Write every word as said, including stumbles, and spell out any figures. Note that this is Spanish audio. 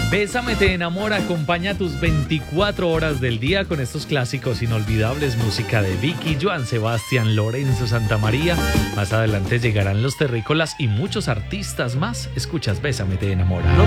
Bésame te enamora, acompaña tus veinticuatro horas del día con estos clásicos inolvidables, música de Vicky, Joan Sebastián, Lorenzo Santamaría. Más adelante llegarán los terrícolas y muchos artistas más. Escuchas Bésame te enamora.